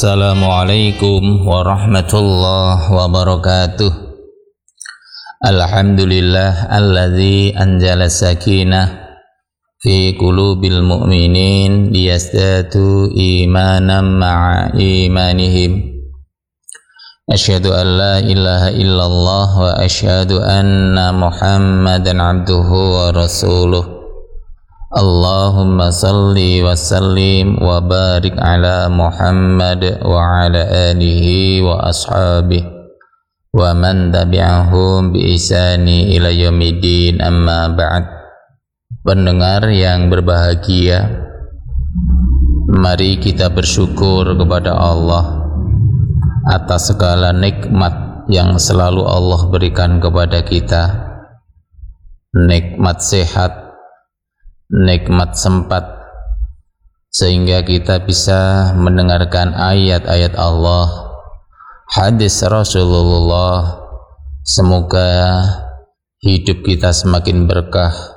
Assalamualaikum warahmatullahi wabarakatuh. Alhamdulillah alladzi anzala sakinah fi qulubil mu'minin liyazdadu imanan ma'a imanihim. Asyhadu an la ilaha illallah wa asyhadu anna Muhammadan abduhu wa rasuluh. Allahumma salli wa sallim wa barik ala Muhammad wa ala alihi wa ashabihi wa man tabi'ahum bi ihsani ila yaumiddin, amma ba'd. Pendengar yang berbahagia, mari kita bersyukur kepada Allah atas segala nikmat yang selalu Allah berikan kepada kita. Nikmat sehat, nikmat sempat, sehingga kita bisa mendengarkan ayat-ayat Allah, hadis Rasulullah. Semoga hidup kita semakin berkah,